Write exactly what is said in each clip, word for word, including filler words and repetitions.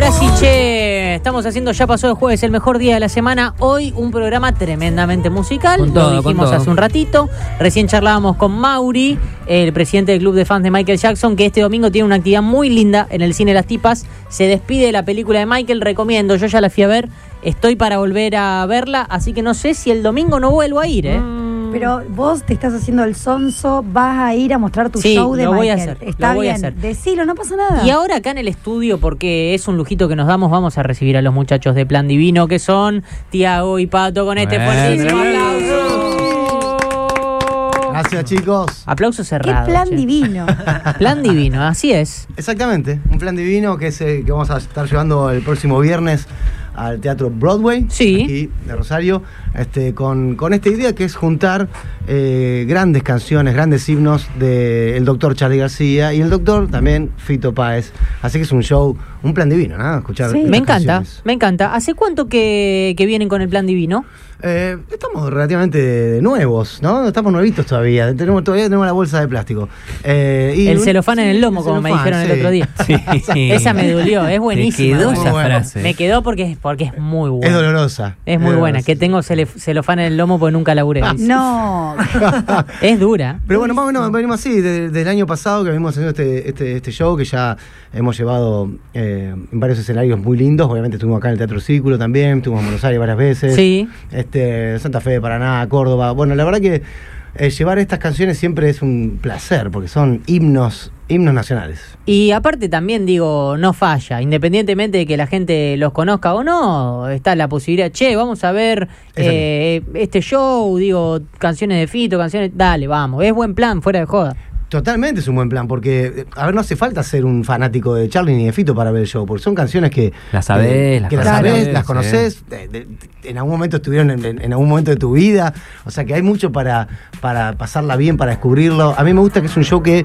Ahora sí, che, estamos haciendo Ya Pasó el Jueves, el mejor día de la semana. Hoy un programa tremendamente musical, con todo, lo dijimos hace un ratito. Recién charlábamos con Mauri, el presidente del club de fans de Michael Jackson, que este domingo tiene una actividad muy linda en el Cine Las Tipas. Se despide de la película de Michael, recomiendo, yo ya la fui a ver, estoy para volver a verla, así que no sé si el domingo no vuelvo a ir, ¿eh? Mm. Pero vos te estás haciendo el sonso, vas a ir a mostrar tu sí, show de lo Michael. Voy a hacer, Está lo voy bien, a hacer. Decilo, no pasa nada. Y ahora acá en el estudio, porque es un lujito que nos damos, vamos a recibir a los muchachos de Plan Divino, que son Tiago y Pato, con este fuertísimo aplauso. Gracias, chicos. Aplauso cerrado. ¿Qué plan che. divino? Plan divino, así es. Exactamente, un plan divino que es el que vamos a estar llevando el próximo viernes al Teatro Broadway, sí, aquí de Rosario, este, con, con esta idea que es juntar eh, grandes canciones, grandes himnos del doctor Charly García y el doctor también Fito Páez. Así que es un show, un plan divino, ¿no? Escuchar. Sí. Me encanta, canciones. me encanta. ¿Hace cuánto que, que vienen con el plan divino? Eh, estamos relativamente nuevos, ¿no? Estamos nuevitos todavía. Tenemos, todavía tenemos la bolsa de plástico. Eh, y el un, celofán sí, en el lomo, como celofán, me dijeron sí. el otro día. Sí. Esa me dolió, es buenísima. Me quedó esa buena. frase. Me quedó porque, porque es muy buena. Es dolorosa. Es muy es buena. dolorosa. Que tengo celef- celofán en el lomo porque nunca laburé. No. Es dura. Pero bueno, más o menos venimos así, de, del año pasado que venimos haciendo este, este, este show que ya hemos llevado eh, en varios escenarios muy lindos. Obviamente estuvimos acá en el Teatro Círculo también, estuvimos en Buenos Aires varias veces. Sí. Este, Santa Fe de Paraná, Córdoba. Bueno, la verdad que eh, llevar estas canciones siempre es un placer, porque son himnos, himnos nacionales. Y aparte también, digo, no falla, independientemente de que la gente los conozca o no, está la posibilidad, che, vamos a ver eh, este show, digo, canciones de Fito, canciones, dale, vamos, es buen plan, fuera de joda. Totalmente es un buen plan, porque, a ver, no hace falta ser un fanático de Charly ni de Fito para ver el show, porque son canciones que... Las sabés, eh, las que las conocés, sabés, las sí. conoces, de, de, en algún momento estuvieron en, en, en algún momento de tu vida, o sea que hay mucho para, para pasarla bien, para descubrirlo. A mí me gusta que es un show que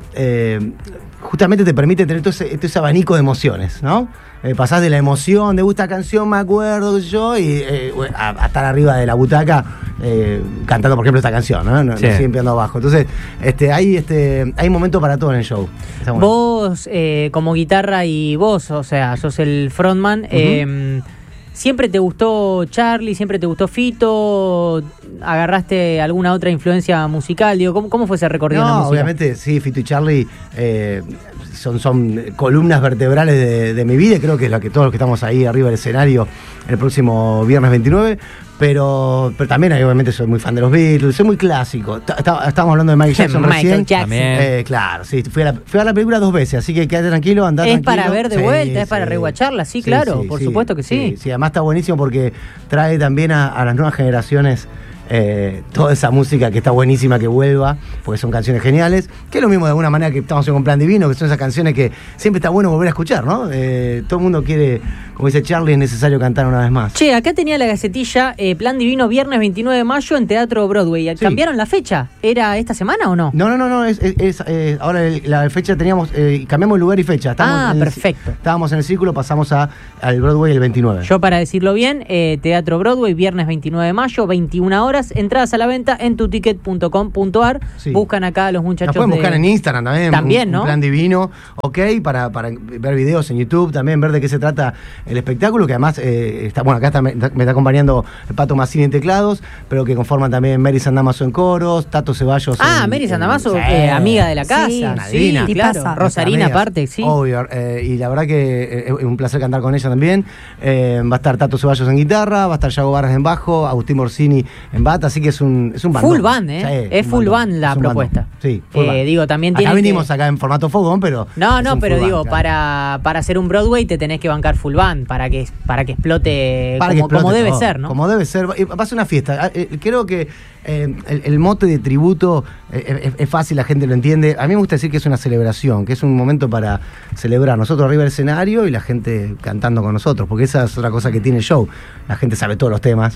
eh, justamente te permite tener todo ese, todo ese abanico de emociones, ¿no? Eh, pasás de la emoción, de gusta canción, me acuerdo, qué sé yo, y eh, a, a estar arriba de la butaca eh, cantando, por ejemplo, esta canción, ¿no? No, sí. no siempre ando abajo. Entonces, este, hay este, hay momento para todo en el show. Está bueno. Vos, eh, como guitarra y vos, o sea, sos el frontman, uh-huh. eh, ¿siempre te gustó Charly, siempre te gustó Fito? ¿Agarraste alguna otra influencia musical? Digo, ¿cómo, cómo fue ese recorrido no, en la música? Obviamente, sí, Fito y Charly eh, son, son columnas vertebrales de, de mi vida, y creo que es la que todos los que estamos ahí arriba del escenario el próximo viernes veintinueve. Pero, pero también, obviamente, soy muy fan de los Beatles, soy muy clásico. Está, está, estábamos hablando de Michael Jackson Michael recién. Jackson. Eh, claro, sí. Fui a, la, fui a la película dos veces, así que quédate tranquilo, andá es tranquilo. para ver de sí, vuelta, es sí. para rewatcharla, sí, Sí, claro, sí, por sí, supuesto que sí. sí. Sí, además está buenísimo porque trae también a, a las nuevas generaciones eh, toda esa música que está buenísima que vuelva, porque son canciones geniales, que es lo mismo de alguna manera que estamos haciendo con Plan Divino, que son esas canciones que siempre está bueno volver a escuchar, ¿no? Eh, todo el mundo quiere, como dice Charly, es necesario cantar una vez más. Che, acá tenía la gacetilla, eh, Plan Divino, viernes veintinueve de mayo en Teatro Broadway. Sí. ¿Cambiaron la fecha? ¿Era esta semana o no? No, no, no, no, es, es, es, eh, ahora el, la fecha teníamos, eh, cambiamos lugar y fecha. Estábamos Ah, en el, perfecto. Estábamos en el Círculo, pasamos a, al Broadway el veintinueve. Yo, para decirlo bien, eh, Teatro Broadway, viernes veintinueve de mayo, veintiuna horas, entradas a la venta en tuticket punto com punto ar. Sí. Buscan acá a los muchachos. Nos pueden de... buscar en Instagram también. También, un, ¿no? Un Plan Divino, ok, para, para ver videos en YouTube, también ver de qué se trata el espectáculo, que además eh, está, bueno, acá está, me, me está acompañando el Pato Massini en teclados, pero que conforman también Mary Sandamaso en coros, Tato Ceballos. Ah, en, Mary en- Sandamaso, sí. eh, amiga de la casa. Sí, Sí, Nadina. claro. Tipaza. Rosarina Amigas, aparte, sí. Obvio, eh, y la verdad que eh, es un placer cantar con ella también. Eh, va a estar Tato Ceballos en guitarra, va a estar Yago Barras en bajo, Agustín Morsini en bata, así que es un, es un bandón. Full band, ¿eh? Sí, es un full bandón, band la es un propuesta. bandón. Sí, full Eh, band. digo, también Acá tienen venimos que- acá en formato fogón, pero... No, es no, un pero full digo, band, claro. para, para hacer un Broadway te tenés que bancar full band, para que, para que explote, Para como, que explote como debe todo, ser, ¿no? Como debe ser. Eh, Va a ser una fiesta. Ah, eh, Creo que eh, el, el mote de tributo eh, es, es fácil, la gente lo entiende. A mí me gusta decir que es una celebración, que es un momento para celebrar. Nosotros arriba del escenario y la gente cantando con nosotros, porque esa es otra cosa que tiene el show. La gente sabe todos los temas.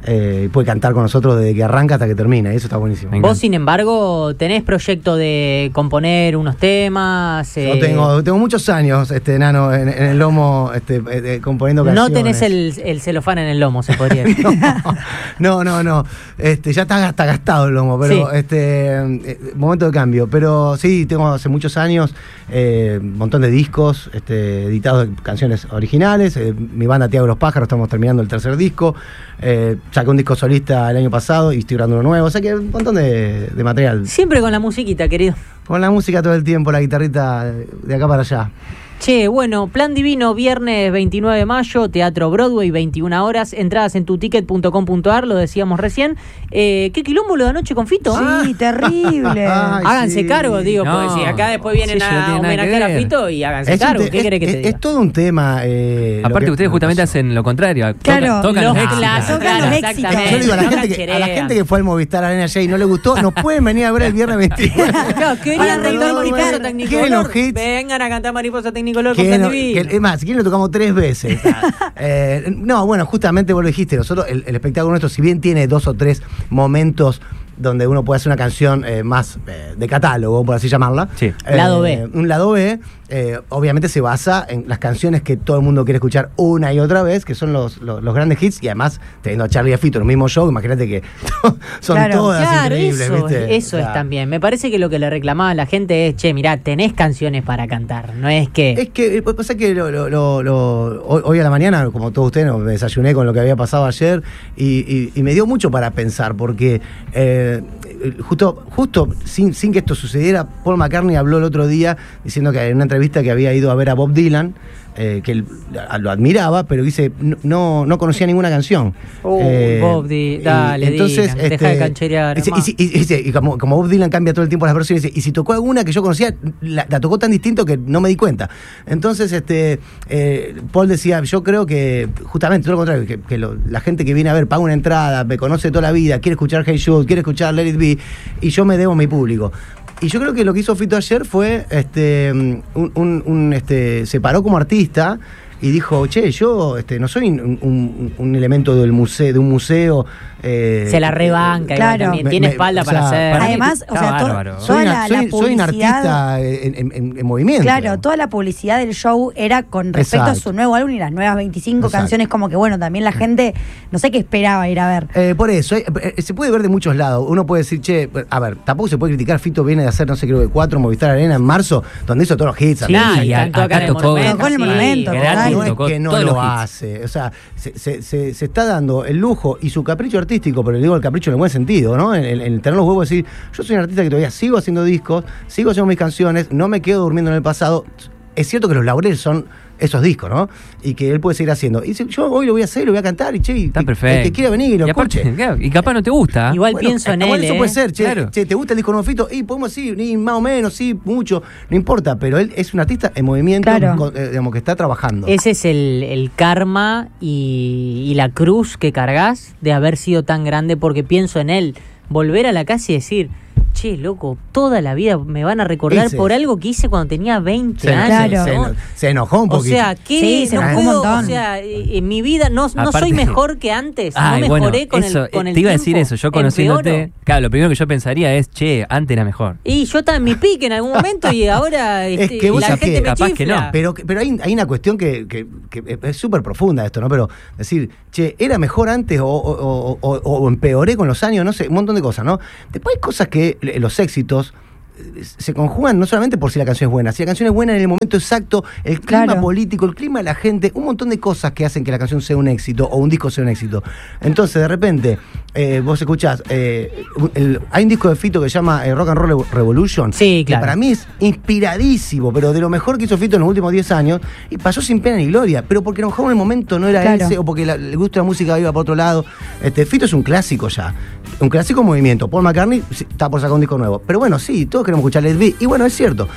eh, puede cantar con nosotros desde que arranca hasta que termina, y eso está buenísimo. Vos, sin embargo, tenés proyecto de componer unos temas. Yo eh, tengo, tengo muchos años, este enano, en, en el lomo, este, eh, componiendo canciones. No tenés el, el celofán en el lomo, se podría decir. no, no, no. Este, ya está, está gastado el lomo, pero Sí. este eh, momento de cambio. Pero sí, tengo hace muchos años eh, un montón de discos este, editados de canciones originales. Eh, mi banda Tiago Los Pájaros, estamos terminando el tercer disco. Eh, saqué un disco solista el año pasado y estoy grabando uno nuevo. O sea que un montón de, de material. Siempre con la musiquita, querido. Con la música todo el tiempo, la guitarrita de acá para allá. Che, bueno, Plan Divino, viernes veintinueve de mayo, Teatro Broadway, veintiuna horas, entradas en tuticket punto com punto ar, lo decíamos recién. Eh, ¿Qué quilombo lo de anoche con Fito? Sí, terrible. Ay, Háganse sí. cargo, digo, No, porque si acá después vienen sí, eso no a tiene nada que homenajear a ver. Fito y háganse Es, un cargo. te- ¿Qué es- querés que te es- diga? es todo un tema. eh, lo Aparte, que- ustedes lo que justamente pasó. hacen lo contrario. Claro, tocan, tocan los los éxitos. clásicos, Tocan claro, los éxitos. exactamente. Yo le digo a la, No gente que, a la cancherean. gente que fue al Movistar Arena ayer y no le gustó, nos pueden venir a ver el viernes veintinueve. Claro, querían Para cantar reivindicar. Mariposa ¿Quieren Tecnicolor. los hits? Vengan a cantar Mariposa Tecnicolor con Que Plan no- Divino. que- es más, si quieren lo tocamos tres veces. Eh, no, bueno, justamente vos lo dijiste, nosotros, el, el espectáculo nuestro, si bien tiene dos o tres momentos donde uno puede hacer una canción eh, más eh, de catálogo, por así llamarla. Sí. Eh, Lado B. Un lado B, eh, obviamente se basa en las canciones que todo el mundo quiere escuchar una y otra vez, que son los, los, los grandes hits, y además, teniendo a Charlie y a Fito en el mismo show, imagínate que son Claro. todas Claro, increíbles, eso, ¿viste? eso O sea, es también. Me parece que lo que le reclamaba a la gente es, che, mirá, tenés canciones para cantar. No es que... Es que eh, pasa que lo, lo, lo, lo- hoy, hoy a la mañana, como todos ustedes, no, me desayuné con lo que había pasado ayer y, y- y me dio mucho para pensar, porque eh, justo, justo sin, sin que esto sucediera, Paul McCartney habló el otro día diciendo que en una entrevista que había ido a ver a Bob Dylan, eh, que él a- lo admiraba, pero dice, no, no, no conocía ninguna canción. Oh, Bob Dy- y dale, entonces, Dylan, deja de cancherear, dice, y, hermano. si- y- y dice, y como, como Bob Dylan cambia todo el tiempo las versiones, dice, y si tocó alguna que yo conocía, la, la tocó tan distinto que no me di cuenta. Entonces, este eh, Paul decía, yo creo que justamente todo lo contrario, que, que lo- la gente que viene a ver paga una entrada, me conoce toda la vida, quiere escuchar Hey Jude, quiere escuchar Let It Be, y yo me debo a mi público. Y yo creo que lo que hizo Fito ayer fue, este, un, un- un, este, se paró como artista y dijo, che, yo este, no soy un, un- un elemento del museo, de un museo. eh, Se la rebanca, igual Claro. también. Me- Tiene me- espalda o para sea, hacer. para mí Además, está o sea, to- bárbaro. toda soy, la, una- soy- la soy un publicidad. artista en, en- en- en movimiento. Claro, toda la publicidad del show era con respecto Exacto. a su nuevo álbum y las nuevas veinticinco Exacto. canciones, como que bueno, también la gente, no sé qué esperaba ir a ver. Eh, por eso, eh, eh, se puede ver de muchos lados. Uno puede decir, che, a ver, tampoco se puede criticar. Fito viene de hacer, no sé, creo que cuatro Movistar Arena en marzo, donde hizo todos los hits. Sí, amigo. y tanto acá en el tocó- Monumento. Tocó en el sí, Monumento, gratis. total. No es tocó que no todos lo los hits. hace. O sea, se, se- se- se está dando el lujo y su capricho artístico, pero le digo el capricho en el buen sentido, ¿no? En, en- en tener los huevos de decir, yo soy un artista que todavía sigo haciendo discos, sigo haciendo mis canciones, no me quedo durmiendo en el pasado. Es cierto que los laureles son esos discos, ¿no? Y que él puede seguir haciendo. Y dice, yo hoy lo voy a hacer, lo voy a cantar, y che, y- Está y- perfecto. el que quiera venir y lo y aparte, escuche. claro, y capaz no te gusta. Igual Bueno, pienso en igual él, eso ¿eh? puede ser, che, Claro. che, ¿te gusta el disco nuevo de Fito? Y podemos decir, ni más o menos, sí, mucho, no importa, pero él es un artista en movimiento, Claro. con- eh, digamos, que está trabajando. Ese es el, el karma y, y la cruz que cargas de haber sido tan grande, porque pienso en él. Volver a la casa y decir, che, loco, toda la vida me van a recordar Ese por es. algo que hice cuando tenía veinte se, años. Claro. se- ¿no? se- se enojó un O poquito. sea, que Sí, se no enojó un puedo, montón. o sea, eh, en mi vida no, no Aparte- soy mejor que antes, Ay, no bueno, mejoré con, eso, el, con eh, el te iba a tiempo, decir eso, yo conociéndote, empeoro. claro, lo primero que yo pensaría es, che, antes era mejor. Y yo estaba en mi pique en algún momento y ahora Es este, que vos la sabés gente que me capaz que chifla. no, Pero, pero hay, hay una cuestión que, que- que es súper profunda esto, ¿no? Pero decir, che, ¿era mejor antes o, o- o- o- o empeoré con los años? No sé, un montón de cosas, ¿no? Después hay cosas que eh, los éxitos eh, se conjugan no solamente por si la canción es buena, si la canción es buena en el momento exacto, el clima Claro. político, el clima de la gente, un montón de cosas que hacen que la canción sea un éxito o un disco sea un éxito. Entonces, de repente, eh, vos escuchás, eh, el- hay un disco de Fito que se llama eh, Rock and Roll Revolution, Sí, que claro. para mí es inspiradísimo, pero de lo mejor que hizo Fito en los últimos diez años, y pasó sin pena ni gloria, pero porque a lo mejor en el momento no era Claro. ese, o porque la- el gusto de la música iba por otro lado. Este, Fito es un clásico ya, un clásico en movimiento. Paul McCartney sí, está por sacar un disco nuevo, pero bueno, sí, todos queremos escuchar Let It Be, y bueno, es cierto.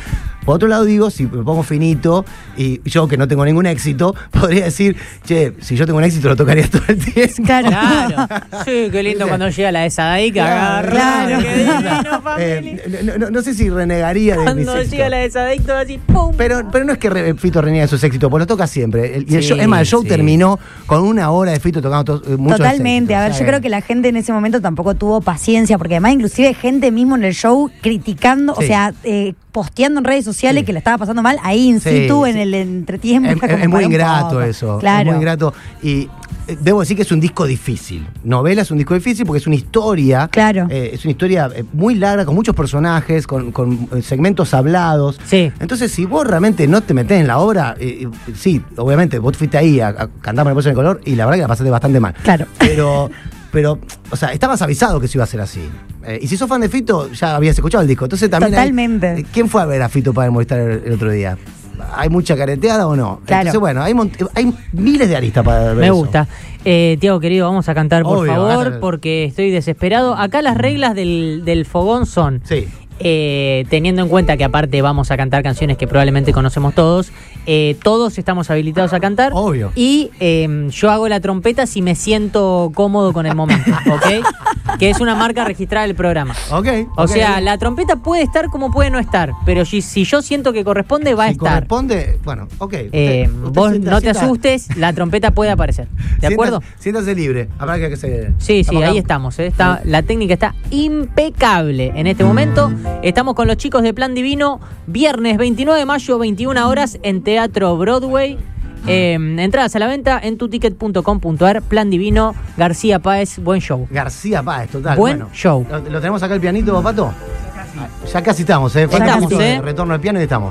Por otro lado digo, si me pongo finito y yo que no tengo ningún éxito, podría decir, che, si yo tengo un éxito lo tocaría todo el tiempo. Claro. Claro. Sí, qué lindo cuando llega la de Sadai que agarra. Claro. Qué divino, familia. Eh, no, no- no sé si renegaría de mis Cuando éxitos. llega la de Sadai todo así, ¡pum! Pero, pero no es que re- Fito reniega de sus éxitos, pues lo toca siempre. El- y el Sí, show- es más, el show sí. terminó con una hora de Fito tocando to- muchos Totalmente, éxitos. a ver, O sea yo creo que la gente en ese momento tampoco tuvo paciencia, porque además inclusive gente mismo en el show criticando, o Sí. sea, eh, posteando en redes sociales Sí. que le estaba pasando mal ahí in Sí, situ en sí. el entretiempo. Es, Fue es- como, es muy para un ingrato poco. eso. Claro. Es muy ingrato. Y eh, debo decir que es un disco difícil. Novela es un disco difícil porque es una historia. Claro. eh, es una historia eh, muy larga, con muchos personajes, con, con, eh, segmentos hablados. Sí. Entonces, si vos realmente no te metés en la obra, eh, eh, sí, obviamente, vos fuiste ahí a, a cantar Mariposa en el color y la verdad que la pasaste bastante mal. Claro. Pero, pero, o sea, estabas avisado que eso iba a ser así. Eh, y si sos fan de Fito, ya habías escuchado el disco. Entonces también. hay- Totalmente. eh, ¿Quién fue a ver a Fito para Movistar el, el otro día? ¿Hay mucha careteada o no? Claro. Entonces, bueno, hay, mont- hay miles de aristas para ver Me eso. gusta. Eh, Tiago, querido, vamos a cantar, por Obvio, favor, acá- porque estoy desesperado. Acá las reglas del, del fogón son, Sí. eh, teniendo en cuenta que aparte vamos a cantar canciones que probablemente conocemos todos, eh, todos estamos habilitados a cantar. Obvio. Y eh, yo hago la trompeta si me siento cómodo con el momento, ¿ok? Que es una marca registrada del programa. Ok. O ok. sea, la trompeta puede estar como puede no estar, pero si, si yo siento que corresponde, va a Si estar. corresponde, bueno, ok. Usted- Eh, usted vos sienta- no te sienta- asustes, la trompeta puede aparecer. ¿De sienta- acuerdo? Siéntase libre. Habrá que, que se. Sí, sí, ¿Estamos acá? ahí estamos. ¿eh? Está, la técnica está impecable en este momento. Estamos con los chicos de Plan Divino, viernes veintinueve de mayo, veintiuna horas, en Teatro Broadway. Eh, entradas a la venta en tuticket punto com punto ar. Plan Divino, García Páez, buen show. García Páez, total. Buen bueno. show. ¿Lo, lo tenemos acá el pianito, Pato? Ah, Ya casi estamos, ¿eh? Falta un Estamos, poquito de ¿eh? retorno al piano y estamos.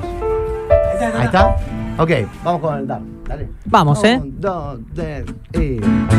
Ahí está. Ok, vamos con el dar. Dale. Vamos, ¿eh? Un, dos, tres, y...